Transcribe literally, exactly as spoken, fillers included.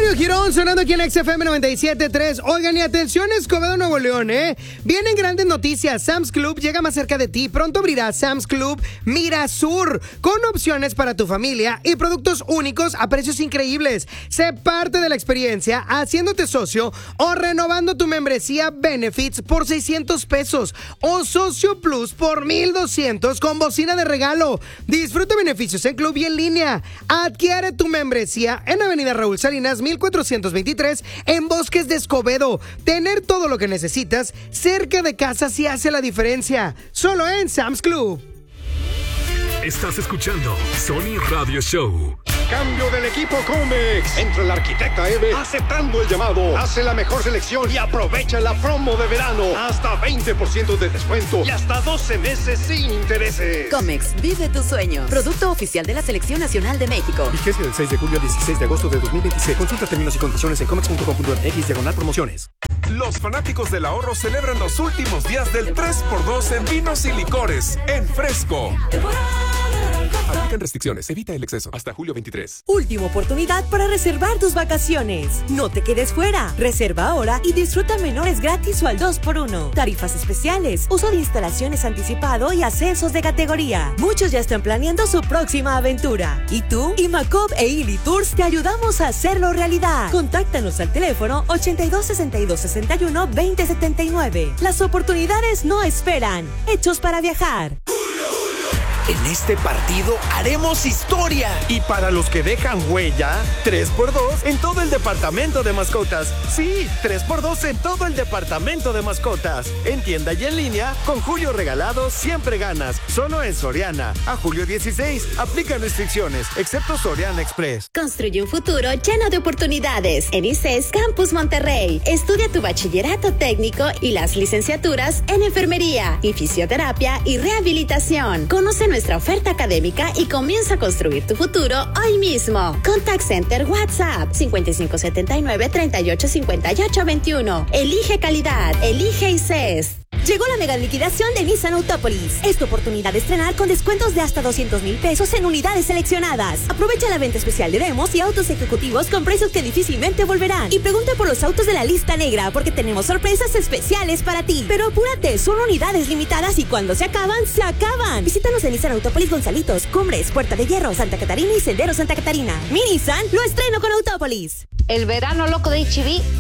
Octavio Girón sonando aquí en X F M noventa y siete punto tres. Oigan, y atención, Escobedo, Nuevo León, ¿eh? Vienen grandes noticias. Sam's Club llega más cerca de ti. Pronto abrirá Sam's Club Mirasur, con opciones para tu familia y productos únicos a precios increíbles. Sé parte de la experiencia haciéndote socio o renovando tu membresía Benefits por seiscientos pesos o Socio Plus por mil doscientos con bocina de regalo. Disfruta beneficios en club y en línea. Adquiere tu membresía en Avenida Raúl Salinas mil cuatrocientos veintitrés en Bosques de Escobedo. Tener todo lo que necesitas cerca de casa sí hace la diferencia. Solo en Sam's Club. Estás escuchando Sony Radio Show. Cambio del equipo Comex. Entra el arquitecta Eve aceptando el llamado. Hace la mejor selección y aprovecha la promo de verano. Hasta veinte por ciento de descuento y hasta doce meses sin intereses. Comex, vive tu sueño. Producto oficial de la Selección Nacional de México. Vigencia del seis de julio al dieciséis de agosto de dos mil veintiséis. Consulta términos y condiciones en comex punto com punto m x diagonal promociones. Los fanáticos del ahorro celebran los últimos días del tres por dos en vinos y licores en Fresco. Aplican restricciones, evita el exceso. Hasta julio veintitrés. Última oportunidad para reservar tus vacaciones. No te quedes fuera. Reserva ahora y disfruta menores gratis o al dos por uno. Tarifas especiales, uso de instalaciones anticipado y ascensos de categoría. Muchos ya están planeando su próxima aventura. ¿Y tú? Imacop e Ili Tours te ayudamos a hacerlo realidad. Contáctanos al teléfono ochenta y dos sesenta y dos sesenta y uno veinte setenta y nueve. Las oportunidades no esperan. Hechos para viajar. En este partido haremos historia. Y para los que dejan huella, tres por dos en todo el departamento de mascotas. Sí, tres por dos en todo el departamento de mascotas. En tienda y en línea, con Julio Regalado siempre ganas. Solo en Soriana. A julio dieciséis, aplican restricciones, excepto Soriana Express. Construye un futuro lleno de oportunidades. En I C E S Campus Monterrey. Estudia tu bachillerato técnico y las licenciaturas en enfermería y fisioterapia y rehabilitación. Conoce nuestra oferta académica y comienza a construir tu futuro hoy mismo. Contact Center WhatsApp cincuenta y cinco setenta y nueve treinta y ocho cincuenta y ocho veintiuno. Elige calidad, elige I C E S. Llegó la mega liquidación de Nissan Autópolis. Es tu oportunidad de estrenar con descuentos de hasta doscientos mil pesos en unidades seleccionadas. Aprovecha la venta especial de demos y autos ejecutivos con precios que difícilmente volverán. Y pregunta por los autos de la lista negra porque tenemos sorpresas especiales para ti. Pero apúrate, son unidades limitadas y cuando se acaban, se acaban. Visítanos en Nissan Autópolis Gonzalitos, Cumbres, Puerta de Hierro, Santa Catarina y Sendero Santa Catarina. Mi Nissan lo estreno con Autópolis. El verano loco de H E B